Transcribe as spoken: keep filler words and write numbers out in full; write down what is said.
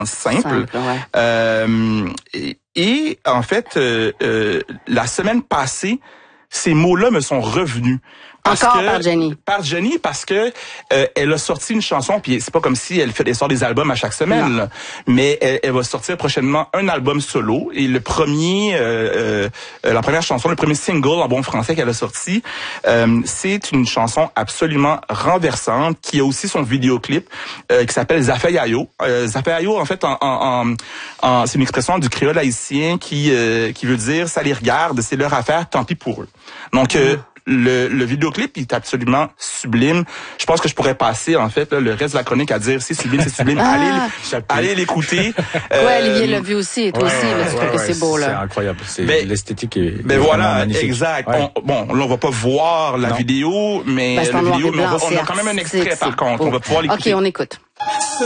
simple. simple ouais. euh, et, et en fait, euh, euh, la semaine passée, ces mots-là me sont revenus. Parce Encore que, par Jenny. Par Jenny, parce que euh, elle a sorti une chanson, puis c'est pas comme si elle fait des sort des albums à chaque semaine, là, mais elle, elle va sortir prochainement un album solo. Et le premier, euh, euh, la première chanson, le premier single en bon français qu'elle a sorti, euh, c'est une chanson absolument renversante qui a aussi son vidéoclip euh, qui s'appelle Zafayayo. Euh, Zafayayo, en fait, en, en, en, en, c'est une expression du créole haïtien qui euh, qui veut dire ça les regarde, c'est leur affaire, tant pis pour eux. Donc euh, mmh. Le, le vidéoclip est absolument sublime. Je pense que je pourrais passer en fait là, le reste de la chronique à dire c'est sublime, c'est sublime. Ah, allez, allez l'écouter. Euh, ouais, Olivier l'a vu aussi, et toi ouais, aussi, ouais, mais tu ouais, trouves ouais, que c'est beau là. C'est incroyable. C'est ben, l'esthétique est. Ben est voilà, magnifique. exact. Ouais. On, bon, là on va pas voir la non. vidéo, mais ben, la vidéo, mais blanc, on, va, on a quand même un extrait par contre. On va pouvoir l'écouter. Ok, on écoute.